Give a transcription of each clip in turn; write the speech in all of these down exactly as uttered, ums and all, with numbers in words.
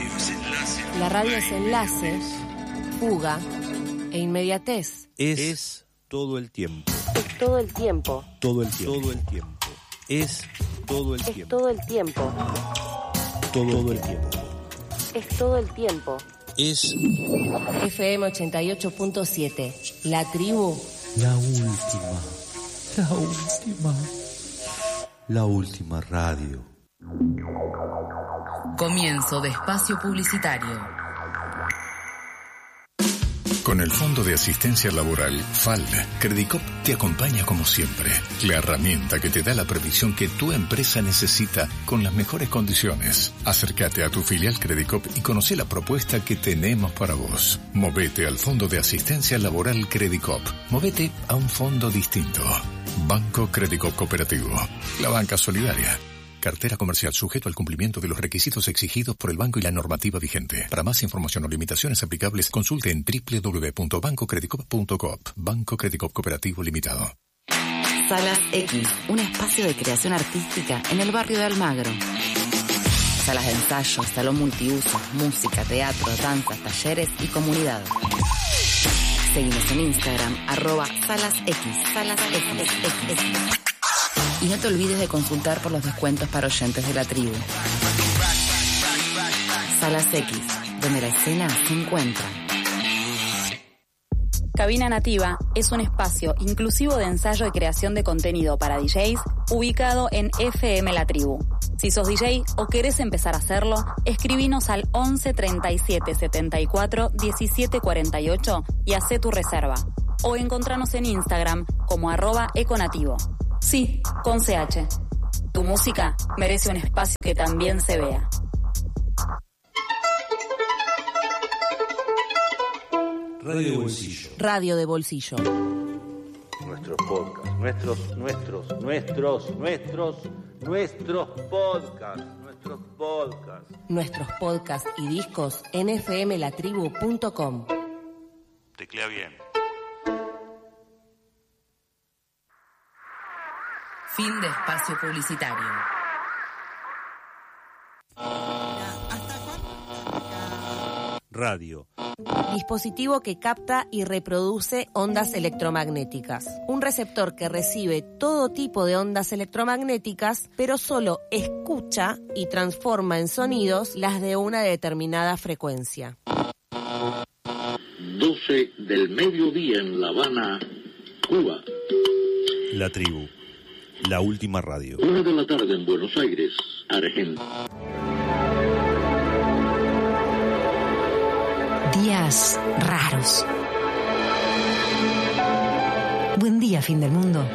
La radio es enlace, fuga e inmediatez. Es, es todo el tiempo. Es todo el tiempo. Todo el tiempo. Todo el tiempo. Es todo el Es tiempo. todo el tiempo. Todo el tiempo. Es todo el tiempo. Es F M ochenta y ocho punto siete. La tribu. la última. La última. La última radio. Comienzo de espacio publicitario. Con el Fondo de Asistencia Laboral, F A L, Credicop te acompaña como siempre. La herramienta que te da la previsión que tu empresa necesita con las mejores condiciones. Acércate a tu filial Credicop y conoce la propuesta que tenemos para vos. Movete al Fondo de Asistencia Laboral Credicop. Movete a un fondo distinto. Banco Credicop Cooperativo. La banca solidaria. Cartera comercial sujeto al cumplimiento de los requisitos exigidos por el banco y la normativa vigente. Para más información o limitaciones aplicables, consulte en doble u doble u doble u punto banco credicop punto coop. Banco Credicop Cooperativo Limitado. Salas X, un espacio de creación artística en el barrio de Almagro. Salas de ensayo, salón multiuso, música, teatro, danzas, talleres y comunidad. Seguimos en Instagram, arroba Salas X, Salas X. Y no te olvides de consultar por los descuentos para oyentes de la tribu. Salas X, donde la escena se encuentra. Cabina Nativa es un espacio inclusivo de ensayo y creación de contenido para D Js ubicado en F M La Tribu. Si sos D J o querés empezar a hacerlo, escribinos al once treinta y siete setenta y cuatro diecisiete cuarenta y ocho y hacé tu reserva. O encontranos en Instagram como arroba econativo. Sí, con C H. Tu música merece un espacio que también se vea. Radio de bolsillo. Radio de bolsillo. Nuestros podcasts, nuestros, nuestros, nuestros, nuestros, nuestros podcasts, nuestros podcasts. Nuestros podcasts y discos en f m la tribu punto com. Teclea bien. Fin de espacio publicitario. Radio. Dispositivo que capta y reproduce ondas electromagnéticas. Un receptor que recibe todo tipo de ondas electromagnéticas, pero solo escucha y transforma en sonidos las de una determinada frecuencia. doce del mediodía en La Habana, Cuba. La tribu. La última radio. Una de la tarde en Buenos Aires, Argentina. Días raros. Buen día, fin del mundo.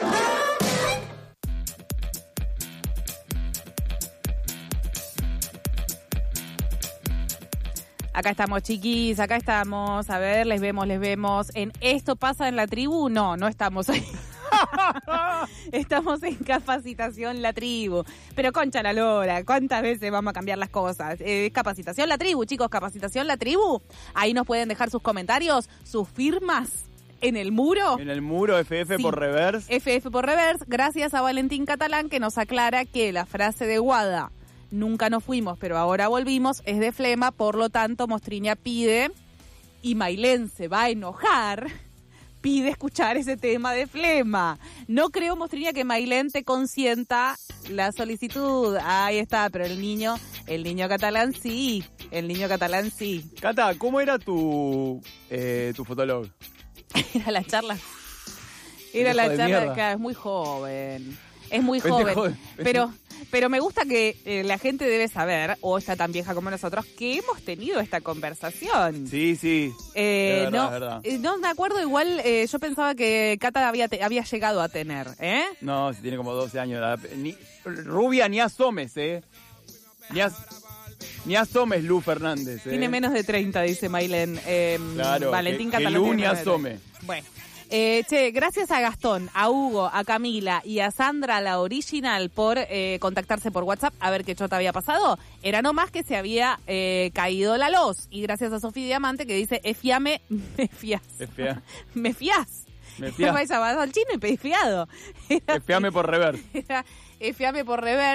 Acá estamos, chiquis, acá estamos. A ver, les vemos, les vemos. ¿En Esto pasa en la tribu? No, no estamos ahí. Estamos en Capacitación La Tribu. Pero concha la lora, ¿cuántas veces vamos a cambiar las cosas? Eh, Capacitación La Tribu, chicos, Capacitación La Tribu. Ahí nos pueden dejar sus comentarios, sus firmas en el muro. En el muro, F F Sí. por reverse. F F por reverse, gracias a Valentín Catalán, que nos aclara que la frase de Guada, nunca nos fuimos, pero ahora volvimos, es de Flema, por lo tanto, Mostriña pide, y Mailén se va a enojar, pide escuchar ese tema de Flema. No creo, Mostriña, que Mailén te consienta la solicitud. Ahí está, pero el niño, el niño catalán sí, el niño catalán sí. Cata, ¿cómo era tu eh, tu fotolog? Era la charla. Era Hijo la de charla, mierda. claro, es muy joven. Es muy Pendejo joven. de- Pero, pero me gusta que eh, la gente debe saber, o está tan vieja como nosotros, que hemos tenido esta conversación. Sí, sí. Eh, Es verdad, no, es verdad. eh, no me acuerdo, igual eh, yo pensaba que Cata había, te- había llegado a tener, ¿eh? No, si tiene como doce años. La- ni- rubia, ni asomes, ¿eh? Ni, as- ni asomes, Lu Fernández, ¿eh? Tiene menos de treinta, dice Mailén. Eh, Claro, Valentín que- que Catalán Lu tiene ni menos de asome. treinta. Bueno. Eh, che, gracias a Gastón, a Hugo, a Camila y a Sandra, la original, por eh, contactarse por WhatsApp a ver qué chota había pasado. Era nomás que se había eh, caído la luz. Y gracias a Sofía Diamante que dice, efiame, me fiás. Es fea. Me fiás. Me fiás. Me llamado al chino y pedí fiado. Era- Efiame por reverse. Era efiame por reverse.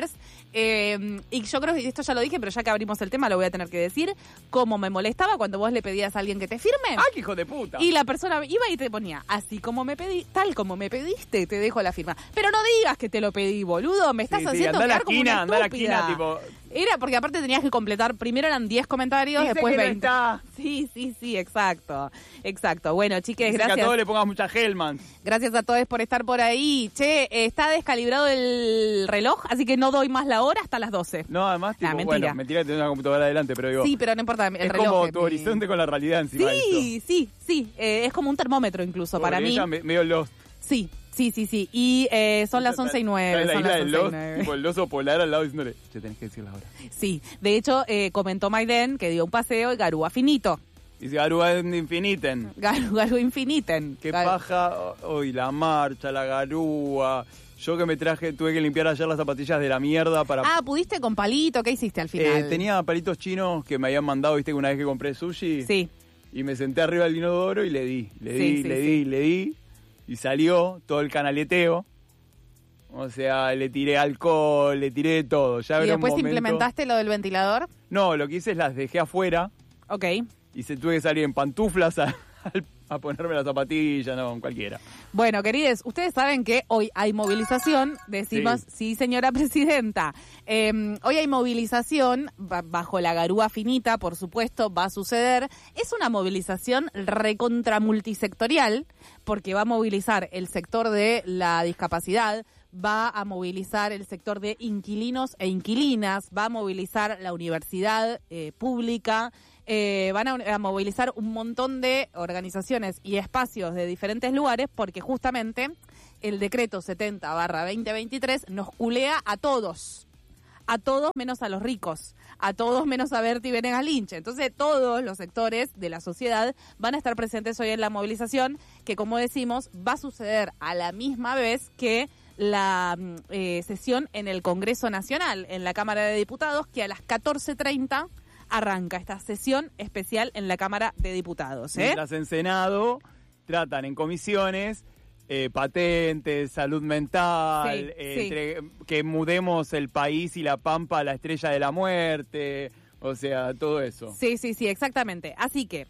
Eh, y yo creo que esto ya lo dije, pero ya que abrimos el tema lo voy a tener que decir. Cómo me molestaba cuando vos le pedías a alguien que te firme. ¡Ah, qué hijo de puta! Y la persona iba y te ponía, así como me pedí, tal como me pediste, te dejo la firma. Pero no digas que te lo pedí, boludo. Me estás Sí, sí, haciendo andá a la quedar como esquina, una andá a la estúpida. esquina, tipo... Era porque aparte tenías que completar, primero eran diez comentarios, Dice después que no veinte. está. Sí, sí, sí, exacto. Exacto. Bueno, chiques, Dice gracias. que a todos le pongas mucha Hellman. Gracias a todos por estar por ahí. Che, eh, está descalibrado el reloj, así que no doy más la hora hasta las doce. No, además, tipo, Nah, mentira. bueno, mentira que tenés una computadora adelante, pero digo... Sí, pero no importa, el es reloj. como es tu mi- horizonte con la realidad encima de Sí, esto. sí, sí. Eh, es como un termómetro incluso Como para que mí. ella me- medio Lost. Sí, sí, sí, sí. Y eh, son las once y nueve. Está en Son la las isla once del y Lost, nueve. tipo el oso polar al lado diciéndole, che, tenés que decir la hora. Sí, de hecho, eh, comentó Maiden que dio un paseo y garúa finito. Dice, Garúa es infiniten. Garú, garú infiniten. Qué Garú- paja hoy, la marcha, la garúa. Yo que me traje, tuve que limpiar ayer las zapatillas de la mierda para... Ah, ¿pudiste con palito? ¿Qué hiciste al final? Eh, tenía palitos chinos que me habían mandado, viste, que una vez que compré sushi. Sí. Y me senté arriba del inodoro y le di, le Sí, di, sí, le sí. di, le di. Y salió todo el canaleteo. O sea, le tiré alcohol, le tiré todo. Ya ¿Y era un después momento- implementaste lo del ventilador? No, lo que hice es las dejé afuera Ok. y se tuve que salir en pantuflas a, a ponerme las zapatillas, no, con cualquiera. Bueno, queridos, ustedes saben que hoy hay movilización, decimos, sí, Sí. señora presidenta, eh, hoy hay movilización, ba- bajo la garúa finita, por supuesto, va a suceder, es una movilización recontra multisectorial, porque va a movilizar el sector de la discapacidad, va a movilizar el sector de inquilinos e inquilinas, va a movilizar la universidad eh, pública, eh, van a, a movilizar un montón de organizaciones y espacios de diferentes lugares porque justamente el decreto setenta barra veinte veintitrés nos culea a todos. A todos menos a los ricos, a todos menos a Berti Venegas Lynch. Entonces todos los sectores de la sociedad van a estar presentes hoy en la movilización que, como decimos, va a suceder a la misma vez que la eh, sesión en el Congreso Nacional, en la Cámara de Diputados, que a las catorce treinta arranca esta sesión especial en la Cámara de Diputados. ¿eh? Mientras en Senado tratan en comisiones eh, patentes, salud mental, Sí, eh, sí. entre- que mudemos el país y la Pampa a la estrella de la muerte, o sea, todo eso. Sí, sí, sí, exactamente. Así que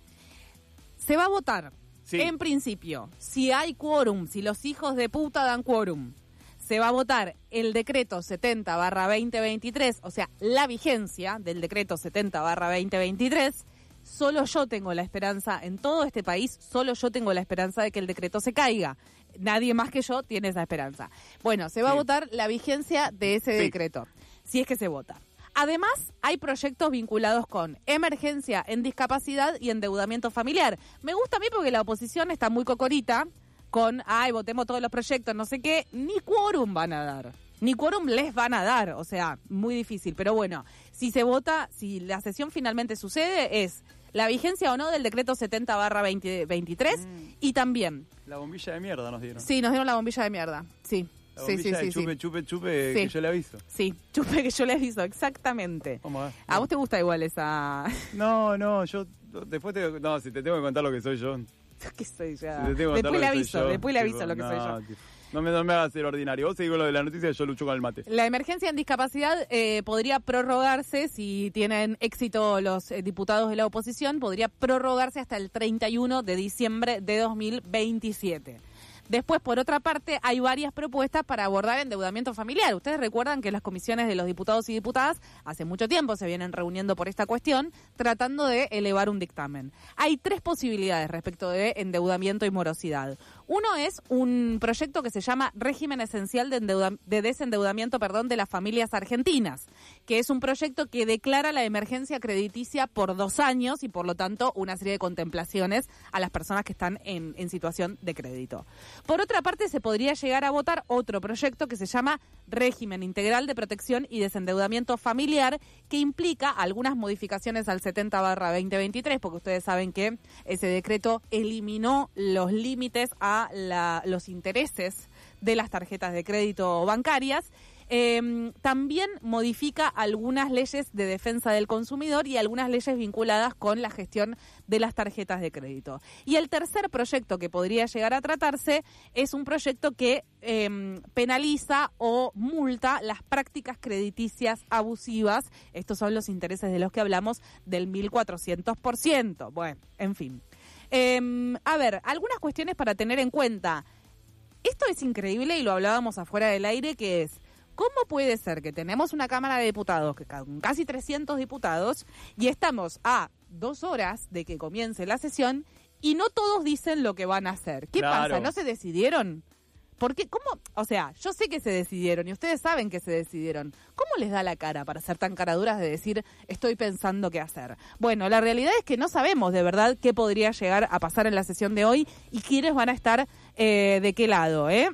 se va a votar, Sí. en principio, si hay quórum, si los hijos de puta dan quórum, se va a votar el decreto setenta barra veinte veintitrés, o sea, la vigencia del decreto setenta barra veinte veintitrés. Solo yo tengo la esperanza, en todo este país, solo yo tengo la esperanza de que el decreto se caiga. Nadie más que yo tiene esa esperanza. Bueno, se va a Sí. votar la vigencia de ese Sí. decreto, si es que se vota. Además, hay proyectos vinculados con emergencia en discapacidad y endeudamiento familiar. Me gusta a mí porque la oposición está muy cocorita con, ay, votemos todos los proyectos, no sé qué, ni quórum van a dar. Ni quórum les van a dar, o sea, muy difícil. Pero bueno, si se vota, si la sesión finalmente sucede, es la vigencia o no del decreto setenta barra veinte veintitrés Mm. y también, La bombilla de mierda nos dieron. sí, nos dieron la bombilla de mierda, sí. La Sí, sí, bombilla sí, de sí. chupe, chupe, chupe, Sí. que yo le aviso. Sí, chupe que yo le aviso, exactamente. Vamos a ver. ¿A vos te gusta igual esa...? No, no, yo después te... No, si te tengo que contar lo que soy yo. ¿Qué soy Si ya? te tengo que contar Después lo le que soy aviso, yo, después le aviso tipo, lo que soy no, yo. tipo, No me, no me hagas ser ordinario. Vos seguís con lo de la noticia y yo lucho con el mate. La emergencia en discapacidad eh, podría prorrogarse, si tienen éxito los eh, diputados de la oposición, podría prorrogarse hasta el treinta y uno de diciembre de dos mil veintisiete. Después, por otra parte, hay varias propuestas para abordar endeudamiento familiar. Ustedes recuerdan que las comisiones de los diputados y diputadas hace mucho tiempo se vienen reuniendo por esta cuestión, tratando de elevar un dictamen. Hay tres posibilidades respecto de endeudamiento y morosidad. Uno es un proyecto que se llama Régimen Esencial de, endeuda- de Desendeudamiento perdón, de las Familias Argentinas, que es un proyecto que declara la emergencia crediticia por dos años y, por lo tanto, una serie de contemplaciones a las personas que están en, en situación de crédito. Por otra parte, se podría llegar a votar otro proyecto que se llama Régimen Integral de Protección y Desendeudamiento Familiar, que implica algunas modificaciones al setenta barra veinte veintitrés, porque ustedes saben que ese decreto eliminó los límites a la, los intereses de las tarjetas de crédito bancarias. Eh, también modifica algunas leyes de defensa del consumidor y algunas leyes vinculadas con la gestión de las tarjetas de crédito. Y el tercer proyecto que podría llegar a tratarse es un proyecto que eh, penaliza o multa las prácticas crediticias abusivas. Estos son los intereses de los que hablamos del mil cuatrocientos por ciento. Bueno, en fin. Eh, a ver, algunas cuestiones para tener en cuenta. Esto es increíble y lo hablábamos afuera del aire, que es, ¿cómo puede ser que tenemos una Cámara de Diputados que con casi trescientos diputados y estamos a dos horas de que comience la sesión y no todos dicen lo que van a hacer? ¿Qué Claro. pasa? ¿No se decidieron? Porque, ¿cómo? O sea, yo sé que se decidieron y ustedes saben que se decidieron. ¿Cómo les da la cara para ser tan caraduras de decir, estoy pensando qué hacer? Bueno, la realidad es que no sabemos de verdad qué podría llegar a pasar en la sesión de hoy y quiénes van a estar eh, de qué lado, ¿eh?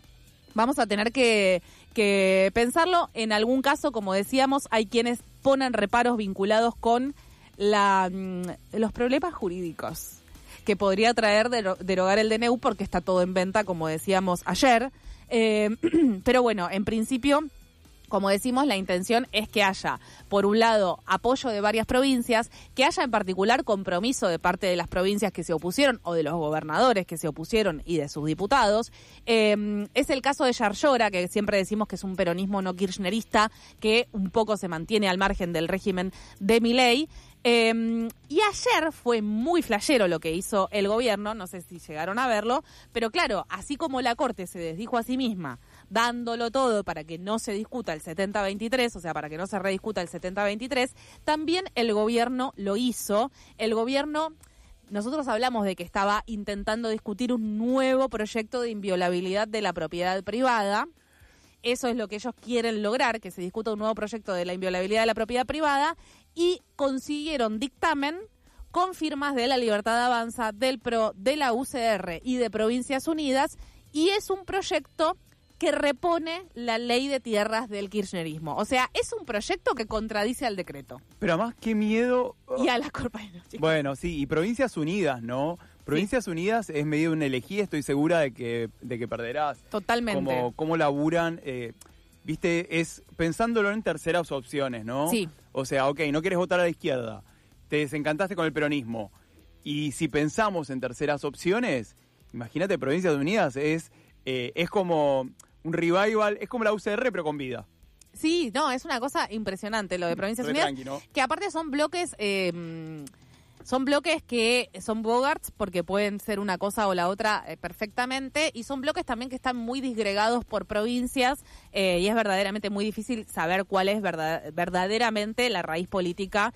Vamos a tener que, que pensarlo. En algún caso, como decíamos, hay quienes ponen reparos vinculados con la, los problemas jurídicos que podría traer dero- derogar el D N U porque está todo en venta, como decíamos ayer. Eh, pero bueno, en principio, como decimos, la intención es que haya, por un lado, apoyo de varias provincias, que haya en particular compromiso de parte de las provincias que se opusieron o de los gobernadores que se opusieron y de sus diputados. Eh, es el caso de Yarlora, que siempre decimos que es un peronismo no kirchnerista, que un poco se mantiene al margen del régimen de Milei. Eh, y ayer fue muy flashero lo que hizo el gobierno, no sé si llegaron a verlo, pero claro, así como la Corte se desdijo a sí misma, dándolo todo para que no se discuta el setenta veintitrés, o sea, para que no se rediscuta el setenta veintitrés, también el gobierno lo hizo. El gobierno, nosotros hablamos de que estaba intentando discutir un nuevo proyecto de inviolabilidad de la propiedad privada. Eso es lo que ellos quieren lograr, que se discuta un nuevo proyecto de la inviolabilidad de la propiedad privada, y consiguieron dictamen con firmas de la Libertad Avanza, del P R O, de la U C R y de Provincias Unidas, y es un proyecto que repone la ley de tierras del kirchnerismo. O sea, es un proyecto que contradice al decreto. Pero además, qué miedo. Y a la Corpa de Noche. Bueno, sí, y Provincias Unidas, ¿no? Provincias sí. Unidas es medio una elegía, estoy segura de que, de que perderás. Totalmente. Como, cómo laburan, eh, viste, es pensándolo en terceras opciones, ¿no? Sí. O sea, ok, no quieres votar a la izquierda, te desencantaste con el peronismo. Y si pensamos en terceras opciones, imagínate, Provincias Unidas es, eh, es como un revival, es como la U C R, pero con vida. Sí, no, es una cosa impresionante lo de Provincias Re Unidas, tranqui, ¿no? que aparte son bloques, eh, son bloques que son bogarts porque pueden ser una cosa o la otra eh, perfectamente, y son bloques también que están muy disgregados por provincias, eh, y es verdaderamente muy difícil saber cuál es verdad, verdaderamente la raíz política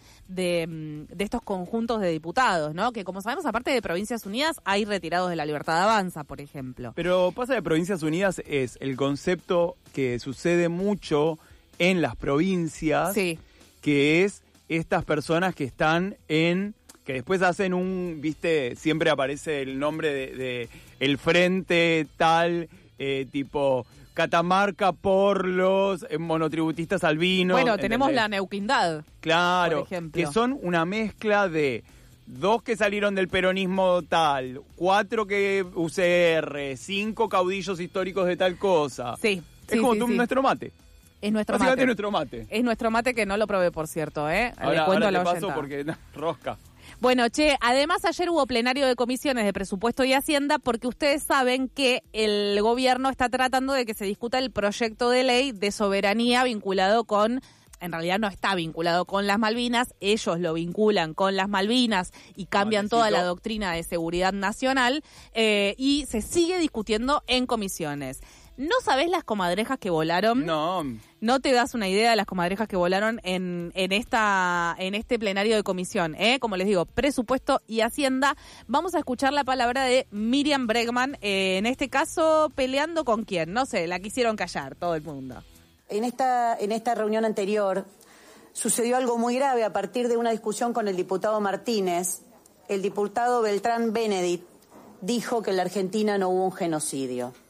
de, de estos conjuntos de diputados, ¿no? Que como sabemos, aparte de Provincias Unidas, hay retirados de la Libertad Avanza, por ejemplo. Pero pasa de Provincias Unidas es el concepto que sucede mucho en las provincias, sí. que es estas personas que están en, que después hacen un, viste, siempre aparece el nombre de, de el frente tal, eh, tipo Catamarca por los eh, monotributistas albinos. Bueno, tenemos ¿entendés? la Neuquindad, claro, por ejemplo. que son una mezcla de dos que salieron del peronismo tal, cuatro que U C R, cinco caudillos históricos de tal cosa. Sí. Es sí, como sí, tú, sí. nuestro mate. Es nuestro Básicamente mate. es nuestro mate. Es nuestro mate, que no lo probé, por cierto, ¿eh? Ahora, Le cuento ahora a la te paso oyenta. porque no, rosca. Bueno, che, además ayer hubo plenario de comisiones de presupuesto y Hacienda, porque ustedes saben que el gobierno está tratando de que se discuta el proyecto de ley de soberanía vinculado con, en realidad no está vinculado con las Malvinas, ellos lo vinculan con las Malvinas y cambian Valecito. toda la doctrina de seguridad nacional, eh, y se sigue discutiendo en comisiones. ¿No sabés las comadrejas que volaron? No. No te das una idea de las comadrejas que volaron en, en esta en este plenario de comisión, ¿eh? Como les digo, presupuesto y Hacienda. Vamos a escuchar la palabra de Miriam Bregman, eh, en este caso peleando con quién, no sé, la quisieron callar todo el mundo. En esta, en esta reunión anterior sucedió algo muy grave a partir de una discusión con el diputado Martínez. El diputado Beltrán Benedict dijo que en la Argentina no hubo un genocidio.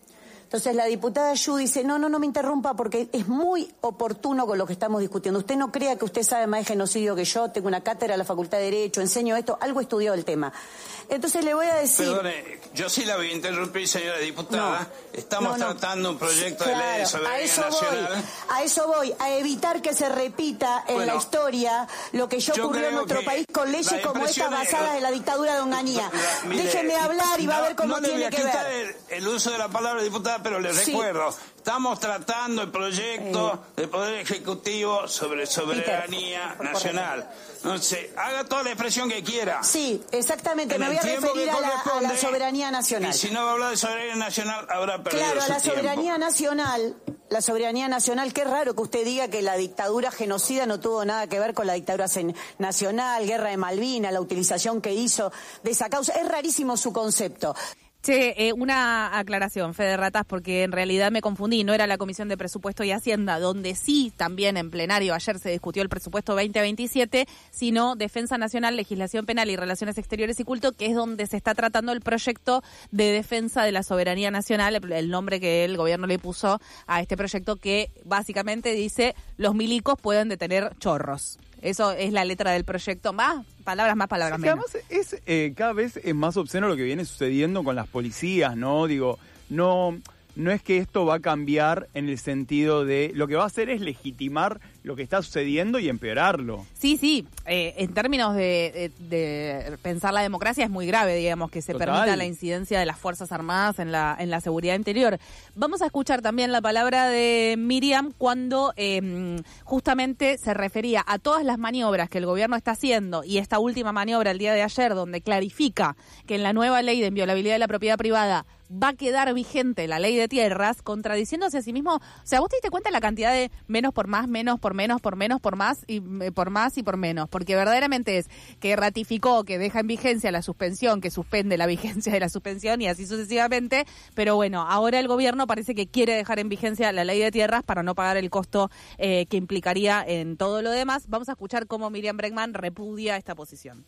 Entonces la diputada Yu dice, no, no, no me interrumpa porque es muy oportuno con lo que estamos discutiendo. Usted no crea que usted sabe más de genocidio que yo, tengo una cátedra en la Facultad de Derecho, enseño esto, algo estudió el tema. Entonces le voy a decir... Perdone, yo sí la voy a interrumpir, señora diputada. No, Estamos no, no. tratando un proyecto claro, de ley de soberanía a eso nacional. Voy, a eso voy, a evitar que se repita en bueno, la historia lo que ya ocurrió en nuestro país con leyes como esta basadas en la dictadura de Onganía. Déjenme hablar y va no, a ver cómo no tiene que ver. No le voy a quitar el, el uso de la palabra diputada, pero les sí. recuerdo, estamos tratando el proyecto eh. del Poder Ejecutivo sobre soberanía Peter, nacional. No sé, haga toda la expresión que quiera. Sí, exactamente, me voy a referir a la, a la soberanía nacional. Y si no va a hablar de soberanía nacional, habrá perdido Claro, a la su soberanía tiempo. nacional, la soberanía nacional, qué raro que usted diga que la dictadura genocida no tuvo nada que ver con la dictadura nacional, guerra de Malvinas, la utilización que hizo de esa causa. Es rarísimo su concepto. Che, eh, una aclaración, Fede Ratas, porque en realidad me confundí, no era la Comisión de Presupuesto y Hacienda, donde sí también en plenario ayer se discutió el presupuesto veinte veintisiete, sino Defensa Nacional, Legislación Penal y Relaciones Exteriores y Culto, que es donde se está tratando el proyecto de defensa de la soberanía nacional, el nombre que el gobierno le puso a este proyecto que básicamente dice los milicos pueden detener chorros. Eso es la letra del proyecto. Más palabras, más palabras sí, menos. Además, es, eh, cada vez es más obsceno lo que viene sucediendo con las policías, ¿no? Digo, no, no es que esto va a cambiar en el sentido de... Lo que va a hacer es legitimar lo que está sucediendo y empeorarlo. Sí, sí. Eh, en términos de, de, de pensar la democracia es muy grave, digamos, que se Total. permita la incidencia de las Fuerzas Armadas en la en la seguridad interior. Vamos a escuchar también la palabra de Miriam cuando eh, justamente se refería a todas las maniobras que el gobierno está haciendo y esta última maniobra el día de ayer donde clarifica que en la nueva ley de inviolabilidad de la propiedad privada va a quedar vigente la ley de tierras, contradiciéndose a sí mismo. O sea, vos te diste cuenta la cantidad de menos por más, menos por menos, por menos, por más, y por más y por menos. Porque verdaderamente es que ratificó, que deja en vigencia la suspensión, que suspende la vigencia de la suspensión y así sucesivamente. Pero bueno, ahora el gobierno parece que quiere dejar en vigencia la ley de tierras para no pagar el costo eh, que implicaría en todo lo demás. Vamos a escuchar cómo Miriam Bregman repudia esta posición.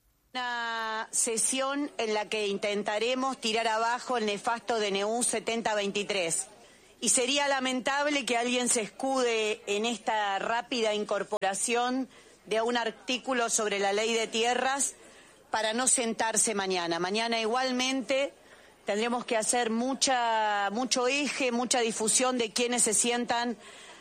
Una sesión en la que intentaremos tirar abajo el nefasto D N U setenta veintitrés. Y sería lamentable que alguien se escude en esta rápida incorporación de un artículo sobre la ley de tierras para no sentarse mañana. Mañana igualmente tendremos que hacer mucha, mucho eje, mucha difusión de quienes se sientan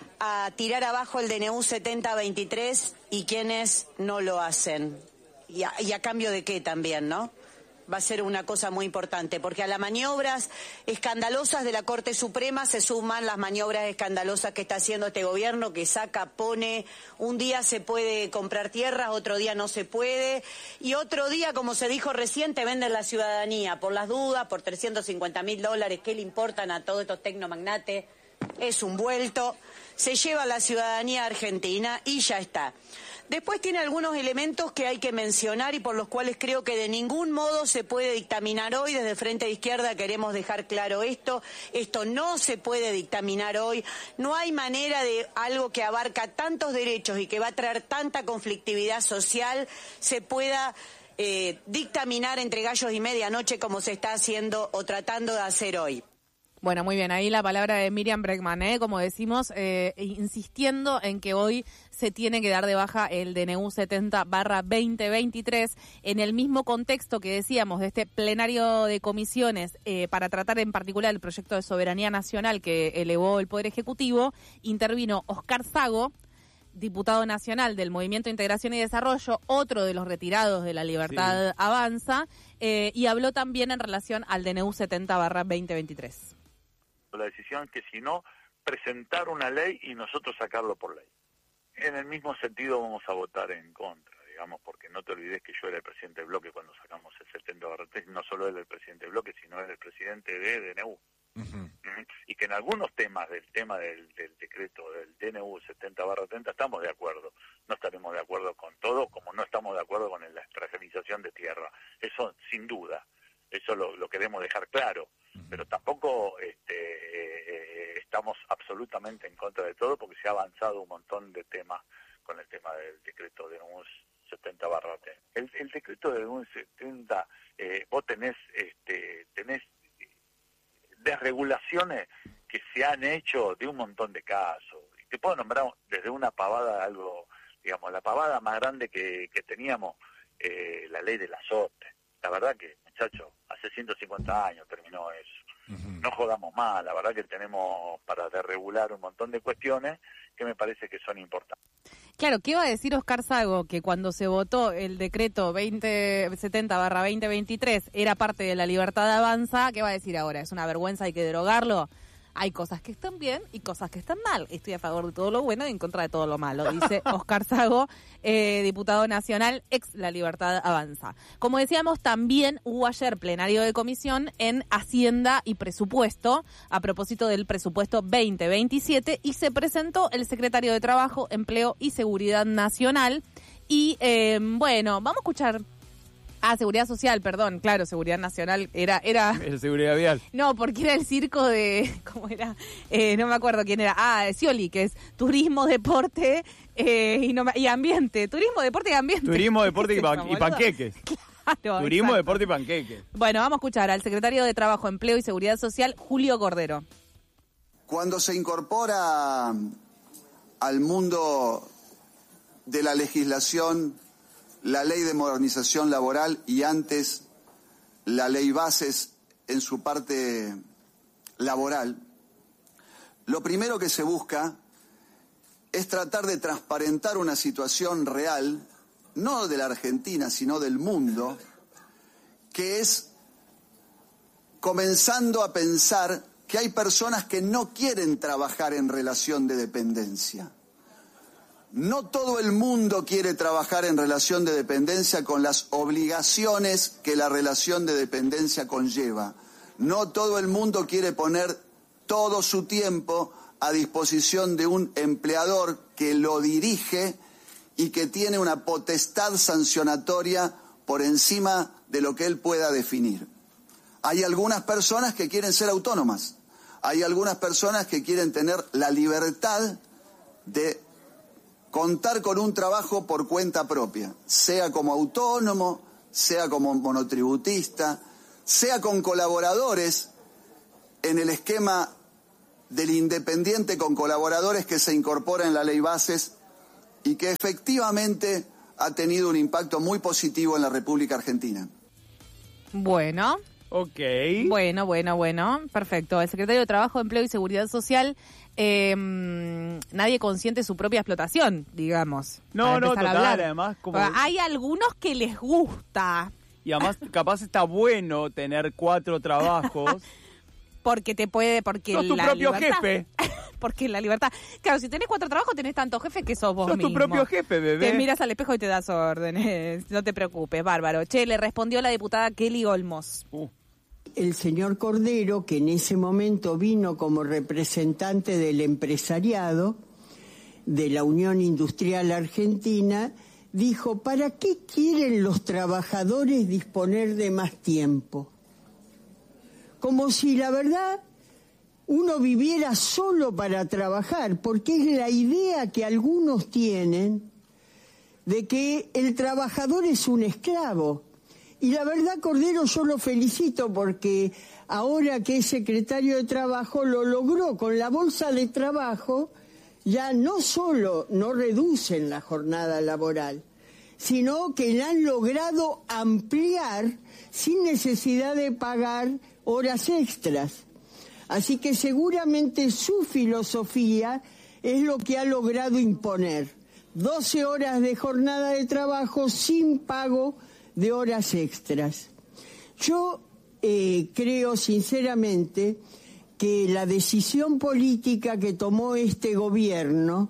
a tirar abajo el D N U setenta veintitrés y quienes no lo hacen. Y a, y a cambio de qué también, ¿no? Va a ser una cosa muy importante, porque a las maniobras escandalosas de la Corte Suprema se suman las maniobras escandalosas que está haciendo este gobierno, que saca, pone, un día se puede comprar tierras, otro día no se puede, y otro día, como se dijo recién, te venden la ciudadanía, por las dudas, por trescientos cincuenta mil dólares, ¿qué le importan a todos estos tecnomagnates? Es un vuelto, se lleva la ciudadanía argentina y ya está. Después tiene algunos elementos que hay que mencionar y por los cuales creo que de ningún modo se puede dictaminar hoy. Desde el Frente de Izquierda queremos dejar claro esto. Esto no se puede dictaminar hoy. No hay manera de algo que abarca tantos derechos y que va a traer tanta conflictividad social se pueda eh, dictaminar entre gallos y medianoche como se está haciendo o tratando de hacer hoy. Bueno, muy bien, ahí la palabra de Miriam Bregman, ¿eh? Como decimos, eh, insistiendo en que hoy se tiene que dar de baja el D N U setenta barra veinte veintitrés en el mismo contexto que decíamos de este plenario de comisiones eh, para tratar en particular el proyecto de soberanía nacional que elevó el Poder Ejecutivo. Intervino Oscar Sago, diputado nacional del Movimiento Integración y Desarrollo, otro de los retirados de La Libertad sí. Avanza, eh, y habló también en relación al D N U setenta barra veinte veintitrés. La decisión es que si no, presentar una ley y nosotros sacarlo por ley. En el mismo sentido vamos a votar en contra, digamos, porque no te olvides que yo era el presidente del bloque cuando sacamos el setenta barra tres, no solo él el presidente del bloque, sino él el presidente de D N U. Uh-huh. Y que en algunos temas del tema del, del decreto del D N U setenta barra treinta estamos de acuerdo. No estaremos de acuerdo con todo, como no estamos de acuerdo con la extranjerización de tierra. Eso sin duda, eso lo, lo queremos dejar claro. Pero tampoco este, eh, estamos absolutamente en contra de todo porque se ha avanzado un montón de temas con el tema del decreto de D N U setenta barra treinta. El, el decreto de D N U setenta, eh, vos tenés, este, tenés desregulaciones que se han hecho de un montón de casos. Y te puedo nombrar desde una pavada algo, digamos, la pavada más grande que, que teníamos, eh, la ley del azote. La verdad que, muchachos, hace ciento cincuenta años terminó eso. Uh-huh. No jodamos más, la verdad que tenemos para desregular un montón de cuestiones que me parece que son importantes. Claro, ¿qué iba a decir Oscar Sago? Que cuando se votó el decreto veinte setenta barra veinte veintitrés era parte de la libertad avanza, ¿qué va a decir ahora? ¿Es una vergüenza, hay que derogarlo? Hay cosas que están bien y cosas que están mal. Estoy a favor de todo lo bueno y en contra de todo lo malo, dice Oscar Sago, eh, diputado nacional, ex La Libertad Avanza. Como decíamos, también hubo ayer plenario de comisión en Hacienda y Presupuesto, a propósito del presupuesto veinte veintisiete, y se presentó el secretario de Trabajo, Empleo y Seguridad Nacional. Y, eh, bueno, vamos a escuchar... Ah, Seguridad Social, perdón, claro, Seguridad Nacional, era... era El Seguridad Vial. No, porque era el circo de... ¿Cómo era? Eh, no me acuerdo quién era. Ah, Scioli, que es Turismo, Deporte eh, y, no, y Ambiente. Turismo, Deporte y Ambiente. Turismo, Deporte y, pan, y Panqueques. Claro, Turismo, exacto. Deporte y Panqueques. Bueno, vamos a escuchar al secretario de Trabajo, Empleo y Seguridad Social, Julio Cordero. Cuando se incorpora al mundo de la legislación la Ley de Modernización Laboral y antes la Ley Bases en su parte laboral, lo primero que se busca es tratar de transparentar una situación real, no de la Argentina, sino del mundo, que es comenzando a pensar que hay personas que no quieren trabajar en relación de dependencia. No todo el mundo quiere trabajar en relación de dependencia con las obligaciones que la relación de dependencia conlleva. No todo el mundo quiere poner todo su tiempo a disposición de un empleador que lo dirige y que tiene una potestad sancionatoria por encima de lo que él pueda definir. Hay algunas personas que quieren ser autónomas. Hay algunas personas que quieren tener la libertad de contar con un trabajo por cuenta propia, sea como autónomo, sea como monotributista, sea con colaboradores en el esquema del independiente con colaboradores que se incorpora en la Ley Bases y que efectivamente ha tenido un impacto muy positivo en la República Argentina. Bueno. Ok. Bueno, bueno, bueno. Perfecto. El secretario de Trabajo, Empleo y Seguridad Social, eh, nadie consiente su propia explotación, digamos. No, no, total, además como... Hay algunos que les gusta. Y además capaz está bueno tener cuatro trabajos. Porque te puede, porque sos tu la propio libertad, jefe. Porque la libertad. Claro, si tenés cuatro trabajos, tenés tantos jefes que sos vos sos mismo. Sos tu propio jefe, bebé. Te miras al espejo y te das órdenes. No te preocupes, bárbaro. Che, le respondió la diputada Kelly Olmos. Uh. El señor Cordero, que en ese momento vino como representante del empresariado de la Unión Industrial Argentina, dijo, ¿para qué quieren los trabajadores disponer de más tiempo? Como si la verdad uno viviera solo para trabajar, porque es la idea que algunos tienen de que el trabajador es un esclavo. Y la verdad, Cordero, yo lo felicito porque ahora que es secretario de Trabajo lo logró. Con la bolsa de trabajo ya no solo no reducen la jornada laboral, sino que la han logrado ampliar sin necesidad de pagar horas extras. Así que seguramente su filosofía es lo que ha logrado imponer. doce horas de jornada de trabajo sin pago de horas extras. Yo eh, creo sinceramente que la decisión política que tomó este gobierno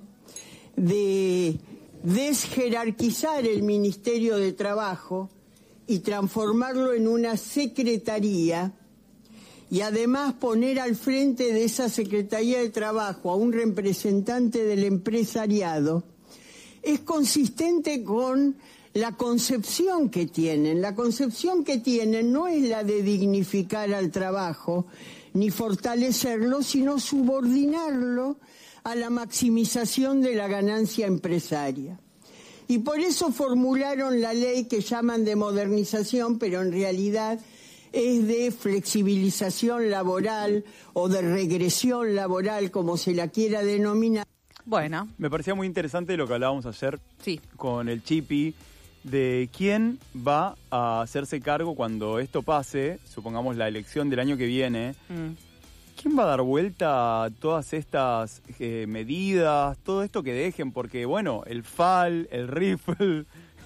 de desjerarquizar el Ministerio de Trabajo y transformarlo en una secretaría y además poner al frente de esa Secretaría de Trabajo a un representante del empresariado es consistente con la concepción que tienen. La concepción que tienen no es la de dignificar al trabajo ni fortalecerlo, sino subordinarlo a la maximización de la ganancia empresaria. Y por eso formularon la ley que llaman de modernización, pero en realidad es de flexibilización laboral o de regresión laboral, como se la quiera denominar. Bueno. Me parecía muy interesante lo que hablábamos ayer sí. con el Chipi, de quién va a hacerse cargo cuando esto pase, supongamos la elección del año que viene. Mm. ¿Quién va a dar vuelta a todas estas eh, medidas, todo esto que dejen? Porque, bueno, el F A L, el rifle,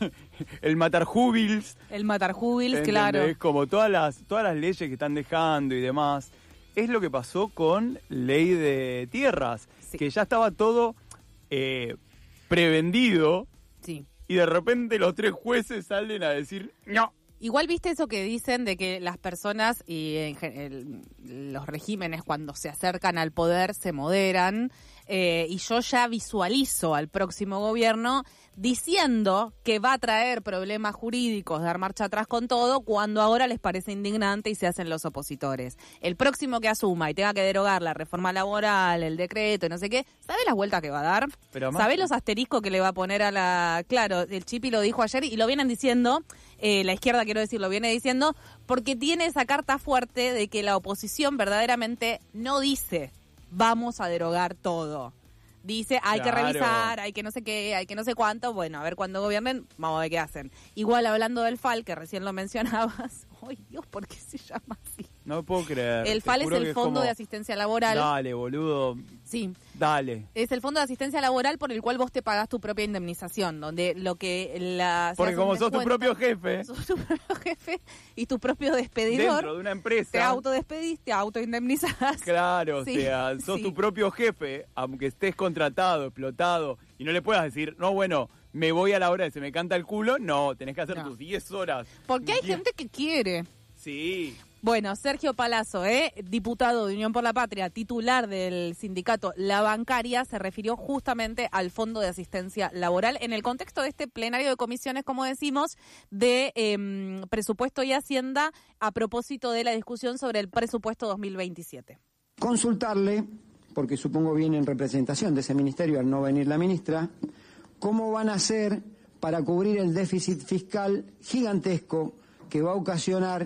el matar júbils. El matar júbils, claro. Es como todas las, todas las leyes que están dejando y demás. Es lo que pasó con ley de tierras, sí. que ya estaba todo eh, prevendido. Sí. Y de repente los tres jueces salen a decir no. Igual viste eso que dicen de que las personas y en el, los regímenes cuando se acercan al poder se moderan, eh, y yo ya visualizo al próximo gobierno diciendo que va a traer problemas jurídicos, dar marcha atrás con todo, cuando ahora les parece indignante y se hacen los opositores. El próximo que asuma y tenga que derogar la reforma laboral, el decreto y no sé qué, ¿sabe las vueltas que va a dar? ¿Sabe los asteriscos que le va a poner a la... Claro, el Chipi lo dijo ayer y lo vienen diciendo, eh, la izquierda quiero decir, lo viene diciendo, porque tiene esa carta fuerte de que la oposición verdaderamente no dice vamos a derogar todo. Dice, hay claro. que revisar, hay que no sé qué, hay que no sé cuánto. Bueno, a ver cuando gobiernen, vamos a ver qué hacen. Igual hablando del F A L, que recién lo mencionabas. ¡Ay, Dios! ¿Por qué se llama así? No me puedo creer. El F A L es el Fondo como... de Asistencia Laboral. Dale, boludo. Sí. Dale. Es el Fondo de Asistencia Laboral por el cual vos te pagás tu propia indemnización, donde lo que la... Porque como sos tu propio jefe. Sos tu propio jefe y tu propio despedidor. Dentro de una empresa. Te autodespedís, te autoindemnizás. Claro, sí, o sea, sos sí. tu propio jefe, aunque estés contratado, explotado, y no le puedas decir, no, bueno... me voy a la hora de se me canta el culo. No, tenés que hacer no. tus diez horas. Porque hay diez... gente que quiere. Sí. Bueno, Sergio Palazzo, ¿eh? diputado de Unión por la Patria, titular del sindicato La Bancaria, se refirió justamente al Fondo de Asistencia Laboral en el contexto de este plenario de comisiones, como decimos, de eh, presupuesto y Hacienda a propósito de la discusión sobre el presupuesto dos mil veintisiete. Consultarle, porque supongo viene en representación de ese ministerio al no venir la ministra, ¿cómo van a hacer para cubrir el déficit fiscal gigantesco que va a ocasionar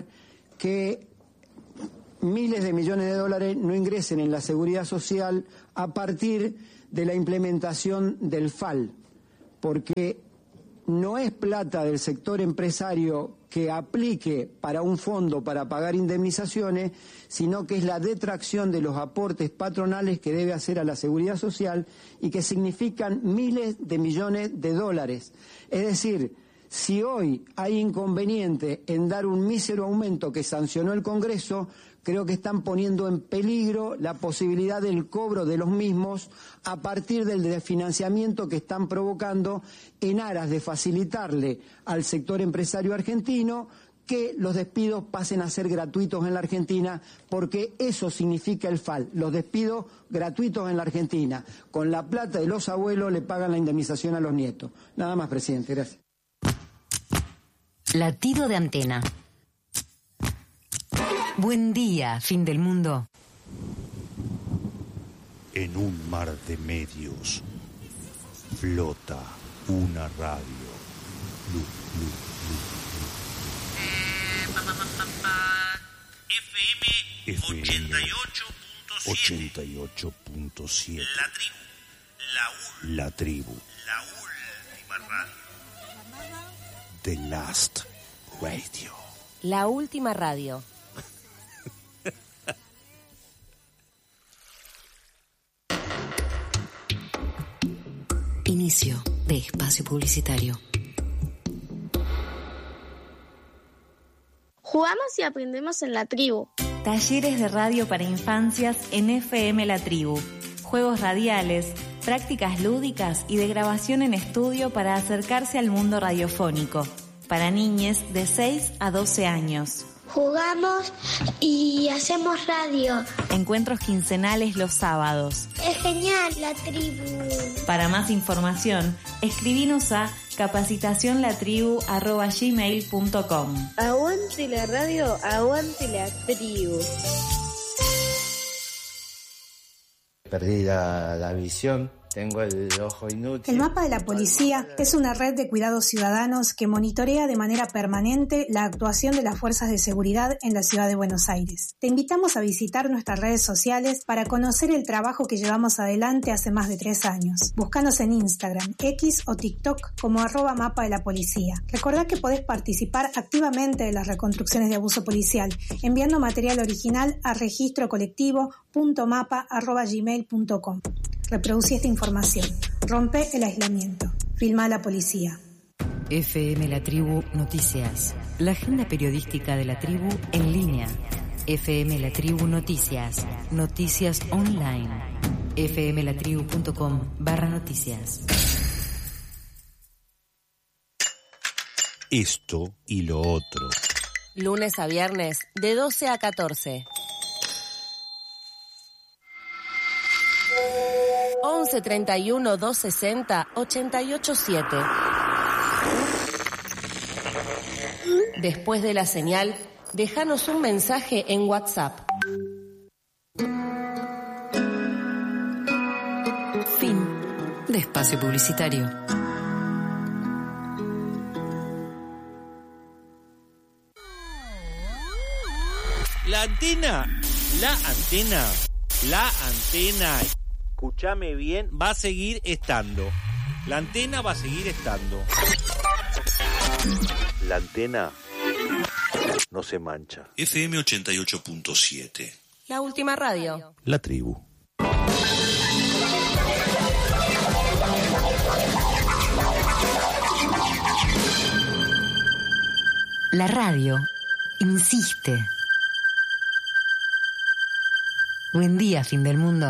que miles de millones de dólares no ingresen en la seguridad social a partir de la implementación del F A L? Porque no es plata del sector empresario que aplique para un fondo para pagar indemnizaciones, sino que es la detracción de los aportes patronales que debe hacer a la seguridad social y que significan miles de millones de dólares. Es decir, si hoy hay inconveniente en dar un mísero aumento que sancionó el Congreso, creo que están poniendo en peligro la posibilidad del cobro de los mismos a partir del desfinanciamiento que están provocando en aras de facilitarle al sector empresario argentino que los despidos pasen a ser gratuitos en la Argentina, porque eso significa el F A L, los despidos gratuitos en la Argentina. Con la plata de los abuelos le pagan la indemnización a los nietos. Nada más, presidente. Gracias. Latido de antena. Buen día, fin del mundo. En un mar de medios flota una radio. Lu, lu, lu, lu. F M ochenta y ocho punto siete. La tribu. La, La tribu. La última radio. The Last Radio. La última radio. Inicio de espacio publicitario. Jugamos y aprendemos en la tribu. Talleres de radio para infancias en F M La Tribu. Juegos radiales, prácticas lúdicas y de grabación en estudio para acercarse al mundo radiofónico. Para niñes de seis a doce años. Jugamos y hacemos radio. Encuentros quincenales los sábados. Es genial la tribu. Para más información, escribinos a capacitacionlatribu arroba gmail punto com. Aguante la radio, aguante la tribu. Perdí la, la visión Tengo el ojo inútil. El mapa de la policía es una red de cuidados ciudadanos que monitorea de manera permanente la actuación de las fuerzas de seguridad en la ciudad de Buenos Aires. Te invitamos a visitar nuestras redes sociales para conocer el trabajo que llevamos adelante hace más de tres años. Búscanos en Instagram, X o TikTok como arroba mapa de la policía. Recordá que podés participar activamente de las reconstrucciones de abuso policial enviando material original a registro colectivo punto mapa arroba gmail punto com. Reproducí esta información. Rompe el aislamiento. Filma a la policía. F M La Tribu Noticias. La agenda periodística de la tribu en línea. F M La Tribu Noticias. Noticias online. fmlatribu punto com barra noticias. Esto y lo otro. Lunes a viernes, de doce a catorce. once treinta y uno, doscientos sesenta, ochenta y ocho siete. Después de la señal, déjanos un mensaje en WhatsApp. Fin de espacio publicitario. La antena, la antena, la antena, escúchame bien, va a seguir estando. La antena va a seguir estando. La antena no se mancha. F M ochenta y ocho punto siete. La última radio. La tribu. La radio insiste. Buen día, fin del mundo.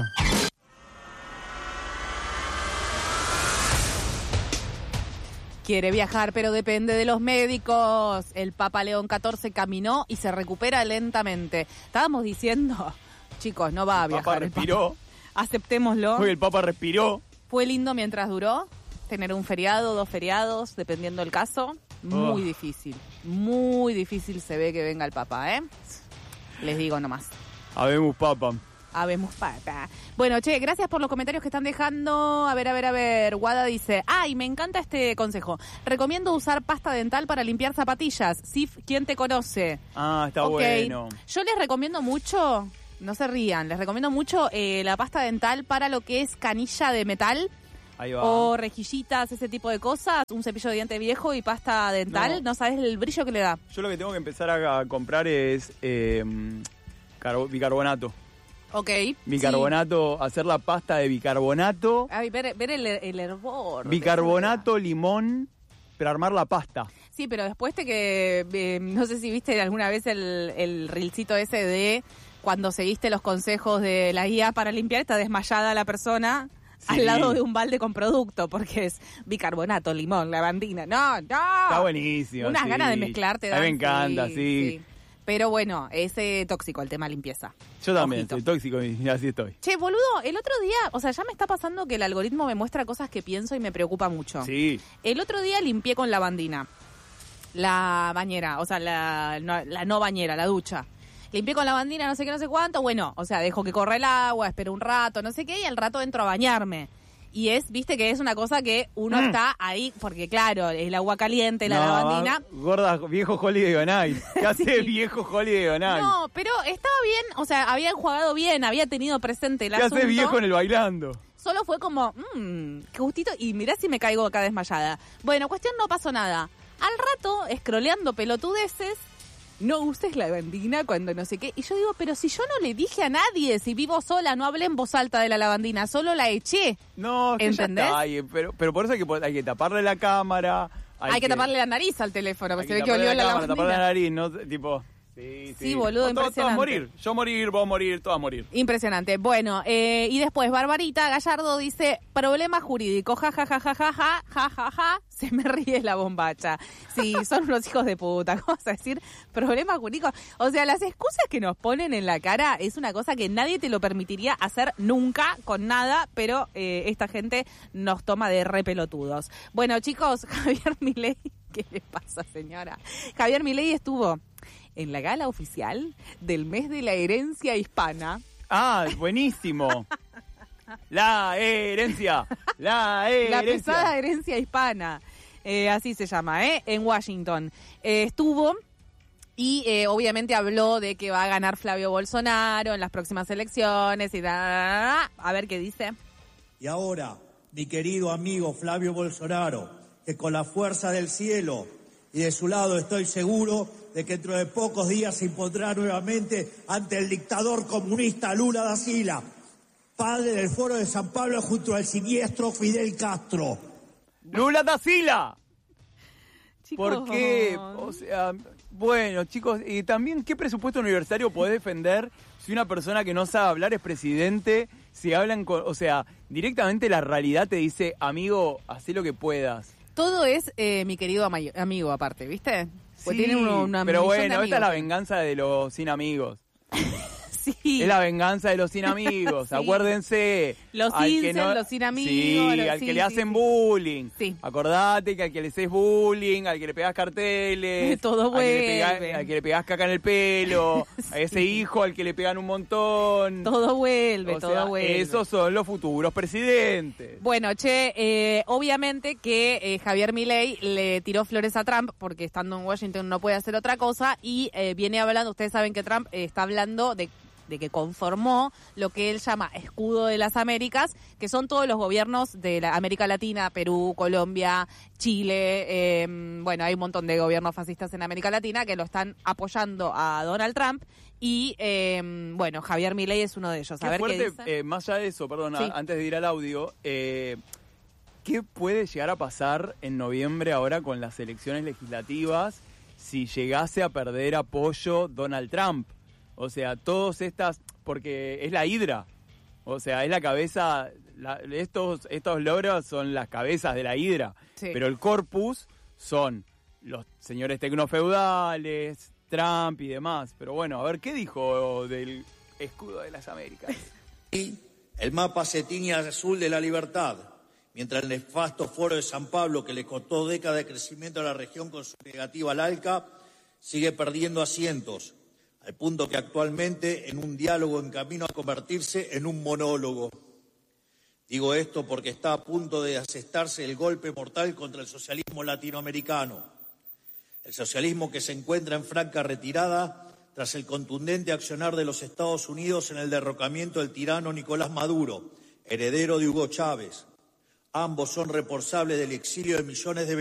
Quiere viajar, pero depende de los médicos. El Papa León catorce caminó y se recupera lentamente. Estábamos diciendo, chicos, no va a viajar. Papa respiró. El Papa. Aceptémoslo. Hoy el Papa respiró. Fue lindo mientras duró. Tener un feriado, dos feriados, dependiendo del caso. Muy oh. difícil. Muy difícil se ve que venga el Papa, ¿eh? Les digo nomás. Habemos Papa. Habemos Papa. Bueno, che, gracias por los comentarios que están dejando. A ver, a ver, a ver. Guada dice, ay, me encanta este consejo. Recomiendo usar pasta dental para limpiar zapatillas. Sif, ¿quién te conoce? Ah, está okay. bueno. Yo les recomiendo mucho, no se rían, les recomiendo mucho eh, la pasta dental para lo que es canilla de metal. Ahí va. O rejillitas, ese tipo de cosas. Un cepillo de diente viejo y pasta dental. No, no sabes el brillo que le da. Yo lo que tengo que empezar a, a comprar es eh, carbo, bicarbonato. Ok. Bicarbonato, sí. Hacer la pasta de bicarbonato. Ay, ver, ver el, el hervor. Bicarbonato, limón, para armar la pasta. Sí, pero después te que... Eh, no sé si viste alguna vez el, el reelcito ese de cuando seguiste los consejos de la guía para limpiar, está desmayada la persona... Sí. Al lado de un balde con producto, porque es bicarbonato, limón, lavandina. No, no. Está buenísimo. Unas sí. ganas de mezclarte. A mí me encanta, sí, sí. sí. Pero bueno, es eh, tóxico el tema limpieza. Yo también, Ojito. soy tóxico y así estoy. Che, boludo, el otro día, o sea, ya me está pasando que el algoritmo me muestra cosas que pienso y me preocupa mucho. Sí. El otro día limpié con lavandina la bañera, o sea, la no, la no bañera, la ducha. Limpié con lavandina, no sé qué, no sé cuánto. Bueno, o sea, dejo que corra el agua, espero un rato, no sé qué, y al rato entro a bañarme. Y es, viste, que es una cosa que uno mm. está ahí, porque claro, el agua caliente, la no, lavandina. Gorda, viejo Holiday on Ice. ¿Qué hace sí. viejo Holiday on Ice? No, pero estaba bien, o sea, había enjuagado bien, había tenido presente el ¿Qué asunto. hace viejo en el bailando? Solo fue como, mmm, qué gustito, y mirá si me caigo acá desmayada. Bueno, cuestión, no pasó nada. Al rato, scrolleando pelotudeces, no uses la lavandina cuando no sé qué. Y yo digo, pero si yo no le dije a nadie, si vivo sola, no hablé en voz alta de la lavandina, solo la eché. No, que ¿entendés? Ya está, pero, pero por eso hay que, hay que taparle la cámara. Hay, hay que, que taparle la nariz al teléfono, porque se ve que olió la, la cámara, lavandina. Taparle la nariz, no, tipo... Sí, sí, sí, boludo, no, impresionante. Todos a morir, yo morir, vos morir, todos a morir. Impresionante. Bueno, eh, y después Barbarita Gallardo dice, problema jurídico, ja, ja, ja, ja, ja, ja, ja, ja, ja, se me ríe la bombacha. Sí, son unos hijos de puta, ¿cómo vas a decir? Problema jurídico. O sea, las excusas que nos ponen en la cara es una cosa que nadie te lo permitiría hacer nunca con nada, pero eh, esta gente nos toma de re pelotudos. Bueno, chicos, Javier Milei, ¿qué le pasa, señora? Javier Milei estuvo en la gala oficial del mes de la herencia hispana. Ah, buenísimo. La herencia. La herencia. La pesada herencia hispana. Eh, así se llama, ¿eh? En Washington. Eh, estuvo y eh, obviamente habló de que va a ganar Flavio Bolsonaro en las próximas elecciones y da, da, da, da. A ver qué dice. Y ahora, mi querido amigo Flavio Bolsonaro, que con la fuerza del cielo y de su lado estoy seguro de que dentro de pocos días se impondrá nuevamente ante el dictador comunista Lula da Silva, padre del Foro de San Pablo junto al siniestro Fidel Castro. ¡Lula da Silva! Chicos. ¿Por qué? O sea, bueno, chicos, y también, ¿qué presupuesto universitario podés defender si una persona que no sabe hablar es presidente? Si hablan con, o sea, directamente la realidad te dice, amigo, hacé lo que puedas. Todo es eh, mi querido ama- amigo, aparte, ¿viste? Pues Sí, tiene una, una pero millón de bueno, esta es la amigos. venganza de los sin amigos. Sí. Es la venganza de los sin amigos, Sí. acuérdense. Los al que incel, los sin amigos, Sí, los- al sí, que le sí, hacen sí. bullying. Sí. Acordate que al que le haces bullying, al que le pegás carteles. Todo al que le vuelve. pegás, al que le pegás caca en el pelo. A ese hijo al que le pegan un montón. Todo vuelve, O todo sea, vuelve. esos son los futuros presidentes. Bueno, che, eh, obviamente que eh, Javier Milei le tiró flores a Trump porque estando en Washington no puede hacer otra cosa y eh, viene hablando, ustedes saben que Trump eh, está hablando de de que conformó lo que él llama escudo de las Américas, que son todos los gobiernos de la América Latina, Perú, Colombia, Chile, eh, bueno, hay un montón de gobiernos fascistas en América Latina que lo están apoyando a Donald Trump y, eh, bueno, Javier Milei es uno de ellos. A Qué ver fuerte, qué dice. eh, más allá de eso, perdón, Sí. antes de ir al audio, eh, ¿qué puede llegar a pasar en noviembre ahora con las elecciones legislativas si llegase a perder apoyo Donald Trump? O sea, todas estas, porque es la hidra, o sea, es la cabeza, la, estos, estos logros son las cabezas de la hidra, Sí. pero el corpus son los señores tecnofeudales, Trump y demás. Pero bueno, a ver, ¿qué dijo del escudo de las Américas? El mapa se tiñe azul de la libertad, mientras el nefasto Foro de San Pablo, que le costó décadas de crecimiento a la región con su negativa al ALCA, sigue perdiendo asientos, al punto que actualmente en un diálogo en camino a convertirse en un monólogo. Digo esto porque está a punto de asestarse el golpe mortal contra el socialismo latinoamericano. El socialismo que se encuentra en franca retirada tras el contundente accionar de los Estados Unidos en el derrocamiento del tirano Nicolás Maduro, heredero de Hugo Chávez. Ambos son responsables del exilio de millones de